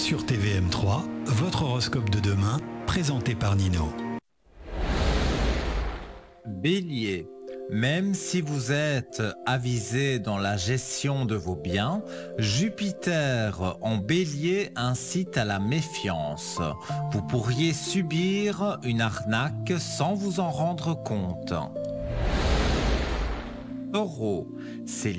Sur TVM3, votre horoscope de demain, présenté par Nino. Bélier, même si vous êtes avisé dans la gestion de vos biens, Jupiter en bélier incite à la méfiance. Vous pourriez subir une arnaque sans vous en rendre compte. Taureau, c'est